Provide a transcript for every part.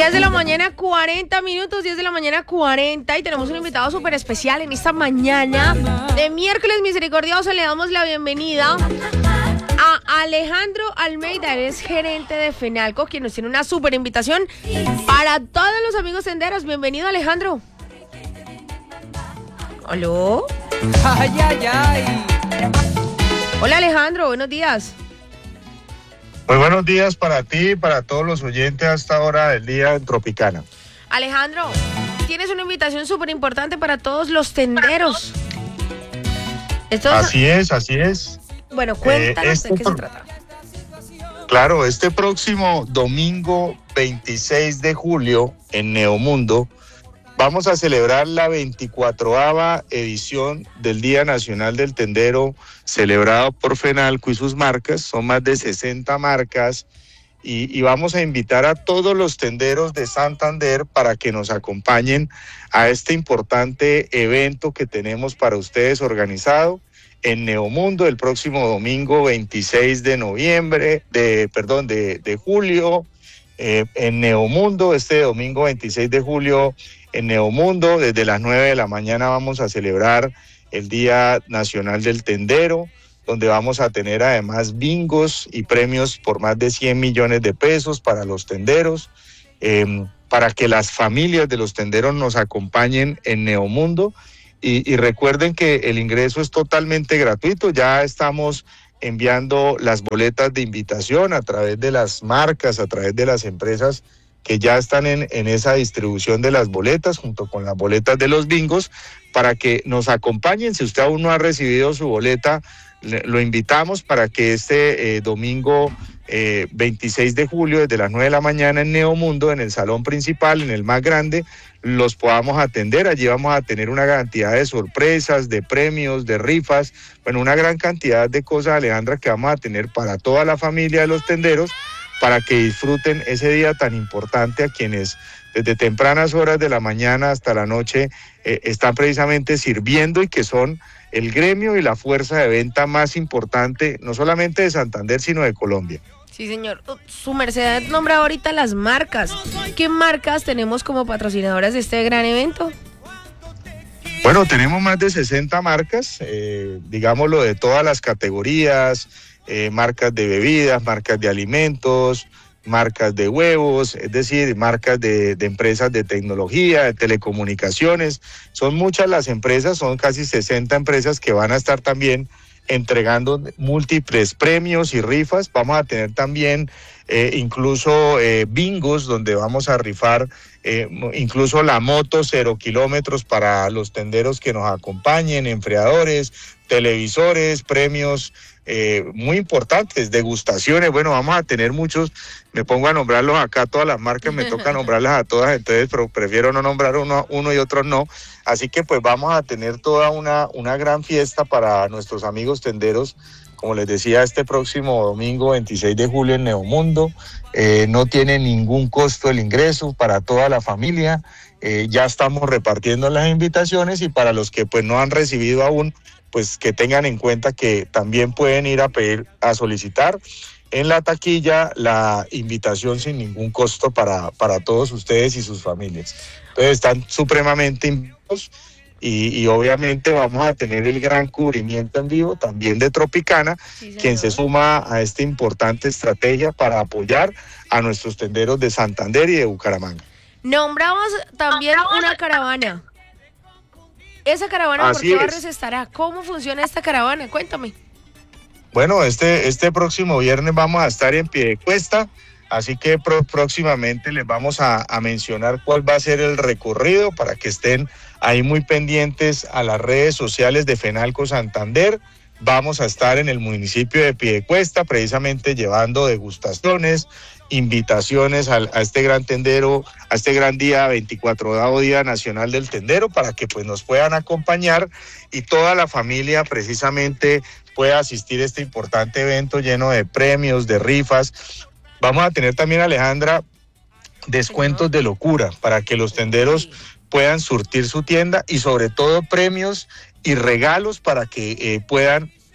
10 de la mañana, 40 minutos, 10 de la mañana, 40. Y tenemos un invitado súper especial en esta mañana de miércoles misericordioso. Le damos la bienvenida a Alejandro Almeida. Él es gerente de Fenalco, quien nos tiene una súper invitación para todos los amigos senderos. Bienvenido, Alejandro. ¿Aló? Ay, ay, ay. Hola, Alejandro, buenos días. Muy buenos días para ti y para todos los oyentes a esta hora del día en Tropicana. Alejandro, tienes una invitación súper importante para todos los tenderos. Así es. Bueno, cuéntanos de qué se trata. Claro, este próximo domingo 26 de julio en Neomundo vamos a celebrar la 24ª edición del Día Nacional del Tendero, celebrado por Fenalco y sus marcas. Son más de 60 marcas y vamos a invitar a todos los tenderos de Santander para que nos acompañen a este importante evento que tenemos para ustedes organizado en Neomundo el próximo domingo 26 de julio, en Neomundo, este domingo 26 de julio en Neomundo, desde las 9 de la mañana vamos a celebrar el Día Nacional del Tendero, donde vamos a tener además bingos y premios por más de 100 millones de pesos para los tenderos, para que las familias de los tenderos nos acompañen en Neomundo. Y recuerden que el ingreso es totalmente gratuito. Ya estamos enviando las boletas de invitación a través de las marcas, a través de las empresas que ya están en esa distribución de las boletas, junto con las boletas de los bingos, para que nos acompañen. Si usted aún no ha recibido su boleta, lo invitamos para que este domingo 26 de julio, desde las 9 de la mañana en Neomundo, en el salón principal, en el más grande, los podamos atender. Allí vamos a tener una cantidad de sorpresas, de premios, de rifas, bueno, una gran cantidad de cosas, Alejandra, que vamos a tener para toda la familia de los tenderos, para que disfruten ese día tan importante a quienes desde tempranas horas de la mañana hasta la noche están precisamente sirviendo y que son el gremio y la fuerza de venta más importante, no solamente de Santander, sino de Colombia. Sí, señor. Su merced nombra ahorita las marcas. ¿Qué marcas tenemos como patrocinadoras de este gran evento? Bueno, tenemos más de 60 marcas, digámoslo, de todas las categorías, marcas de bebidas, marcas de alimentos, marcas de huevos, es decir, marcas de empresas de tecnología, de telecomunicaciones. Son muchas las empresas, son casi 60 empresas que van a estar también entregando múltiples premios y rifas. Vamos a tener también incluso bingos, donde vamos a rifar incluso la moto 0 kilómetros para los tenderos que nos acompañen, enfriadores, televisores, premios muy importantes, degustaciones. Bueno, vamos a tener muchos, me pongo a nombrarlos acá, todas las marcas, me toca nombrarlas a todas, entonces pero prefiero no nombrar uno y otros no. Así que pues vamos a tener toda una gran fiesta para nuestros amigos tenderos, como les decía, este próximo domingo 26 de julio en Neomundo. No tiene ningún costo el ingreso para toda la familia. Ya estamos repartiendo las invitaciones y para los que pues no han recibido aún, pues que tengan en cuenta que también pueden ir a solicitar en la taquilla la invitación sin ningún costo para todos ustedes y sus familias. Entonces están supremamente invitados y obviamente vamos a tener el gran cubrimiento en vivo también de Tropicana, sí, quien se suma a esta importante estrategia para apoyar a nuestros tenderos de Santander y de Bucaramanga. Nombramos también una caravana. ¿Esa caravana por qué barrios estará? ¿Cómo funciona esta caravana? Cuéntame. Bueno, este próximo viernes vamos a estar en Piedecuesta, así que próximamente les vamos a mencionar cuál va a ser el recorrido para que estén ahí muy pendientes a las redes sociales de Fenalco Santander. Vamos a estar en el municipio de Piedecuesta, precisamente llevando degustaciones, invitaciones a este gran tendero, a este gran día, 24º Día Nacional del Tendero, para que pues nos puedan acompañar y toda la familia precisamente pueda asistir a este importante evento lleno de premios, de rifas. Vamos a tener también, Alejandra, descuentos de locura para que los tenderos puedan surtir su tienda y sobre todo premios y regalos para que puedan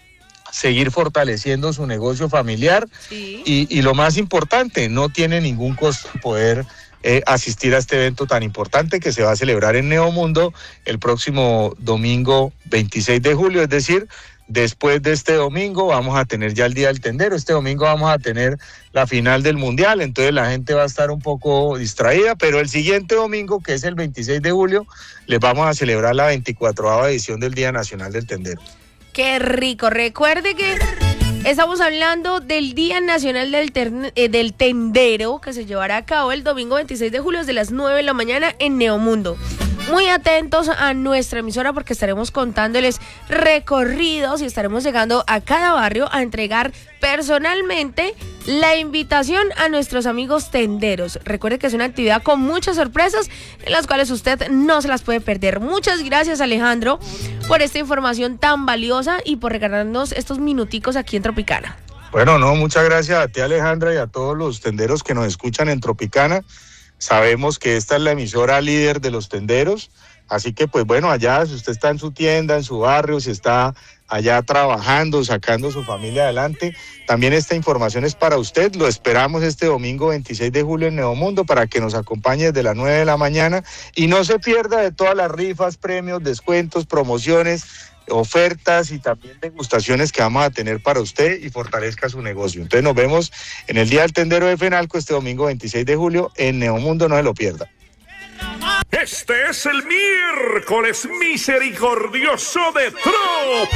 seguir fortaleciendo su negocio familiar. Sí. Y lo más importante, no tiene ningún costo poder asistir a este evento tan importante que se va a celebrar en Neomundo el próximo domingo 26 de julio, es decir, después de este domingo vamos a tener ya el Día del Tendero, este domingo vamos a tener la final del Mundial, entonces la gente va a estar un poco distraída, pero el siguiente domingo, que es el 26 de julio, les vamos a celebrar la 24ª edición del Día Nacional del Tendero. ¡Qué rico! Recuerde que estamos hablando del Día Nacional del Tendero, que se llevará a cabo el domingo 26 de julio desde las 9 de la mañana en Neomundo. Muy atentos a nuestra emisora porque estaremos contándoles recorridos y estaremos llegando a cada barrio a entregar personalmente la invitación a nuestros amigos tenderos. Recuerde que es una actividad con muchas sorpresas en las cuales usted no se las puede perder. Muchas gracias, Alejandro, por esta información tan valiosa y por regalarnos estos minuticos aquí en Tropicana. Bueno, no, muchas gracias a ti, Alejandra, y a todos los tenderos que nos escuchan en Tropicana. Sabemos que esta es la emisora líder de los tenderos, así que pues bueno, allá si usted está en su tienda, en su barrio, si está allá trabajando, sacando su familia adelante, también esta información es para usted. Lo esperamos este domingo 26 de julio en Neomundo para que nos acompañe desde las 9 de la mañana y no se pierda de todas las rifas, premios, descuentos, promociones, ofertas y también degustaciones que vamos a tener para usted y fortalezca su negocio. Entonces nos vemos en el Día del Tendero de Fenalco este domingo 26 de julio en Neomundo, no se lo pierda. Este es el miércoles misericordioso de Trop.